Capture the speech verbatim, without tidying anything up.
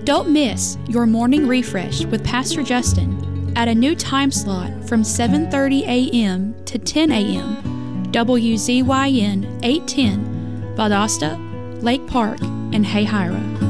Don't miss your morning refresh with Pastor Justin at a new time slot from seven thirty a.m. to ten a.m. W Z Y N eight ten, Valdosta, Lake Park, and Hayhira.